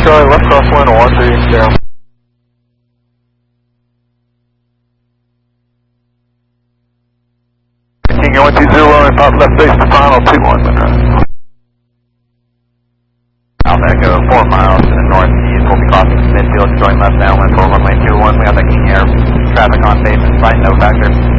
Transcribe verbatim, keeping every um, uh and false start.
Charlie, left crosswind, one three, down. King one two zero and pop left base to final two one. Alpha Echo, four miles to the northeast. We'll be crossing midfield to join left downwind for runway two one. We got the King Air traffic on base and flight, no factor.